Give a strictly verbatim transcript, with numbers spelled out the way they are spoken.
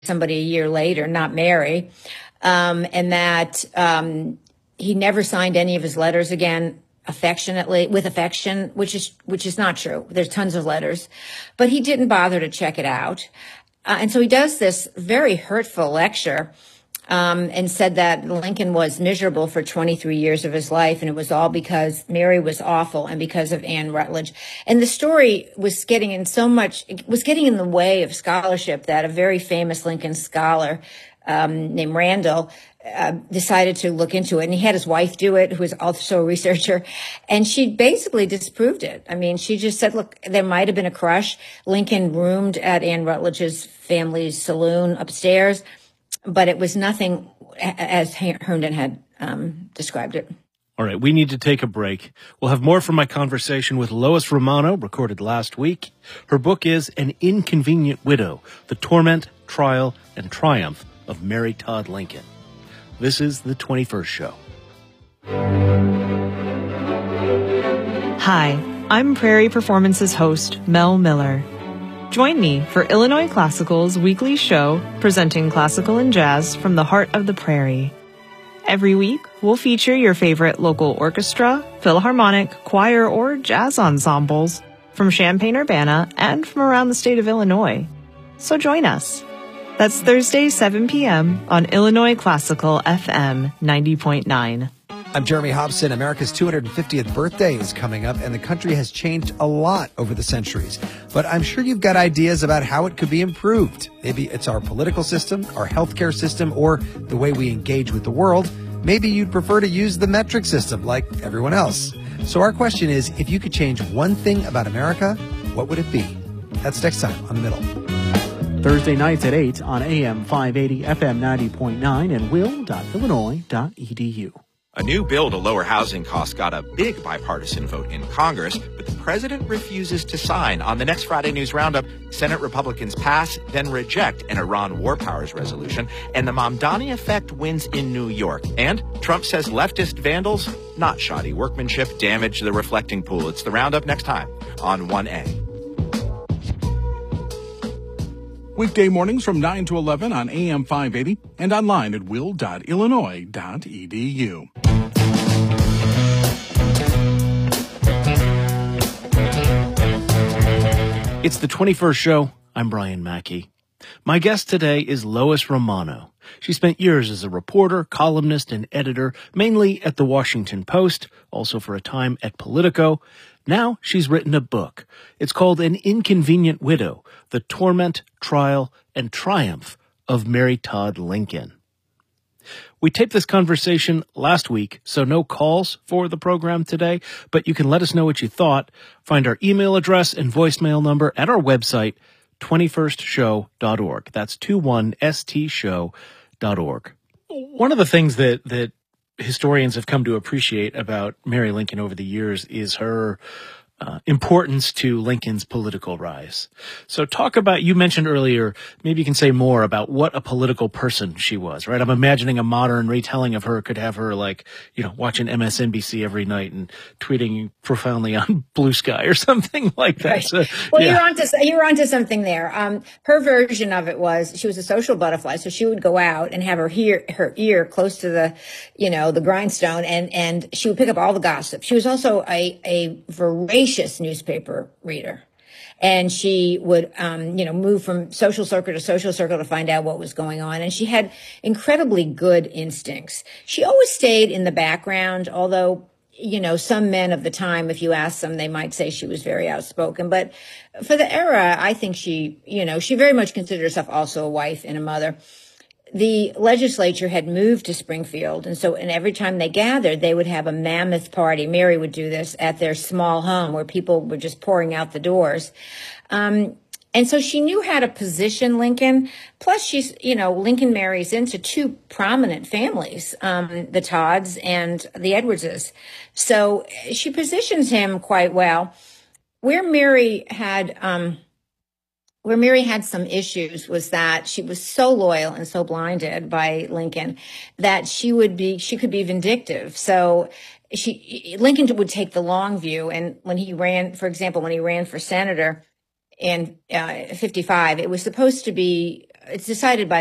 somebody a year later, not Mary, um, and that um, he never signed any of his letters again affectionately, with affection, which is which is not true. There's tons of letters, but he didn't bother to check it out. Uh, and so he does this very hurtful lecture um, and said that Lincoln was miserable for twenty-three years of his life, and it was all because Mary was awful and because of Anne Rutledge. And the story was getting in so much, it was getting in the way of scholarship that a very famous Lincoln scholar um, named Randall uh, decided to look into it. And he had his wife do it, who was also a researcher, and she basically disproved it. I mean, she just said, look, there might have been a crush. Lincoln roomed at Anne Rutledge's family's saloon upstairs, but it was nothing as Herndon had um, described it. All right, we need to take a break. We'll have more from my conversation with Lois Romano, recorded last week. Her book is An Inconvenient Widow, The Torment, Trial, and Triumph of Mary Todd Lincoln. This is The twenty-first Show. Hi, I'm Prairie Performance's host, Mel Miller. Join me for Illinois Classical's weekly show presenting classical and jazz from the heart of the prairie. Every week, we'll feature your favorite local orchestra, philharmonic, choir, or jazz ensembles from Champaign-Urbana and from around the state of Illinois. So join us. That's Thursday, seven p.m. on Illinois Classical F M ninety point nine. I'm Jeremy Hobson. America's two hundred fiftieth birthday is coming up, and the country has changed a lot over the centuries. But I'm sure you've got ideas about how it could be improved. Maybe it's our political system, our healthcare system, or the way we engage with the world. Maybe you'd prefer to use the metric system like everyone else. So our question is, if you could change one thing about America, what would it be? That's next time on The Middle. Thursday nights at eight on A M five eighty, F M ninety point nine, and will dot illinois dot e d u. A new bill to lower housing costs got a big bipartisan vote in Congress, but the president refuses to sign. On the next Friday News Roundup, Senate Republicans pass, then reject an Iran war powers resolution, and the Mamdani effect wins in New York. And Trump says leftist vandals, not shoddy workmanship, damage the reflecting pool. It's the Roundup next time on one A. Weekday mornings from nine to eleven on A M five eighty and online at will dot illinois dot e d u. It's the twenty-first Show. I'm Brian Mackey. My guest today is Lois Romano. She spent years as a reporter, columnist, and editor, mainly at The Washington Post, also for a time at Politico. Now she's written a book. It's called An Inconvenient Widow, The Torment, Trial, and Triumph of Mary Todd Lincoln. We taped this conversation last week, so no calls for the program today, but you can let us know what you thought. Find our email address and voicemail number at our website, twenty-first show dot org. That's twenty-one s t show dot org. One of the things that, that historians have come to appreciate about Mary Lincoln over the years is her uh, importance to Lincoln's political rise. So talk about, you mentioned earlier, maybe you can say more about what a political person she was, right? I'm imagining a modern retelling of her could have her like, you know, watching M S N B C every night and tweeting profoundly on Blue Sky or something like that. Right. So, well, yeah. you're onto, you're onto something there. Um, her version of it was she was a social butterfly. So she would go out and have her ear, her ear close to the, you know, the grindstone, and, and she would pick up all the gossip. She was also a, a voracious newspaper reader. And she would, um, you know, move from social circle to social circle to find out what was going on. And she had incredibly good instincts. She always stayed in the background, although, you know, some men of the time, if you ask them, they might say she was very outspoken. But for the era, I think she, you know, she very much considered herself also a wife and a mother. The legislature had moved to Springfield, and so and every time they gathered, they would have a mammoth party. Mary would do this at their small home where people were just pouring out the doors. Um, and so she knew how to position Lincoln. Plus, she's, you know, Lincoln marries into two prominent families, um, the Todds and the Edwardses. So she positions him quite well. Where Mary had... Um, Where Mary had some issues was that she was so loyal and so blinded by Lincoln that she would be, she could be vindictive. So she, Lincoln would take the long view. And when he ran, for example, when he ran for senator in uh, fifty-five, it was supposed to be it's decided by